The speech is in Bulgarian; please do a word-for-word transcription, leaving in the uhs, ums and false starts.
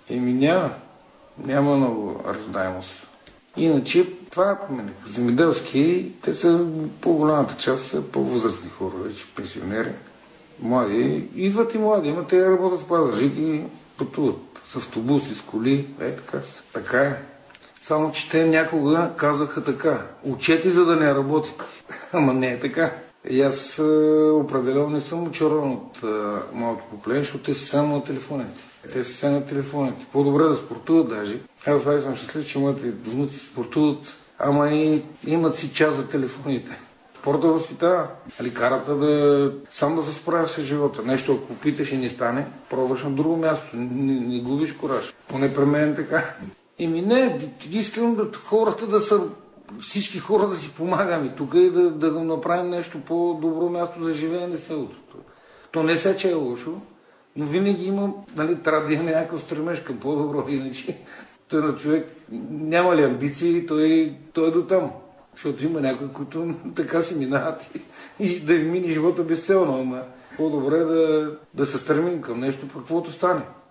Еми няма. Няма много раждаемост. Иначе това е поменек. Земеделски, те са по-голямата част са по-възрастни хора, вече пенсионери. Млади. Идват и млади, има те работят в Пазарджик и пътуват с автобуси, с коли. Е, така. Така е. Само, че те някога казаха така. Учете, за да не работите. Ама не е така. И аз определено не съм очарован от малото поколение, защото те са само на телефоните. Те са само на телефоните. По-добре да спортуват даже. Аз сега съм щастлив, че моите внуци спортуват, ама и имат си час за телефоните. Спорта възпитава. Али карата да сам да се справя с живота. Нещо, ако питаш и не стане, пробваш на друго място. Не, не губиш кораж. Поне при мен така. Еми не, искам да хората да са, всички хора да си помагаме тук и да, да направим нещо по-добро място за живеене на селото. То не се че е лошо, но винаги има, нали, трябва да има някакъв стремеж към по-добро, иначе той на човек няма ли амбиции, той, той е до там. Защото има някои, които така си минават и, и да им мине живота безцелно, ама по-добре да, да се стремим към нещо, каквото стане.